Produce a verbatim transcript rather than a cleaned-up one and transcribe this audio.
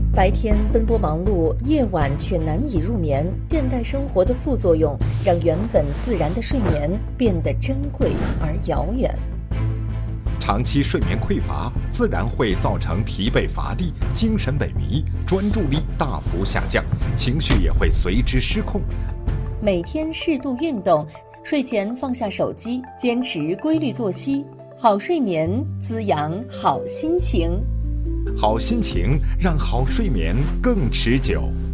白天奔波忙碌，夜晚却难以入眠。现代生活的副作用，让原本自然的睡眠变得珍贵而遥远。 长期睡眠匮乏，自然会造成疲惫乏力、精神萎靡、专注力大幅下降，情绪也会随之失控。 每天适度运动，睡前放下手机，坚持规律作息，好睡眠滋养好心情。 好心情让好睡眠更持久。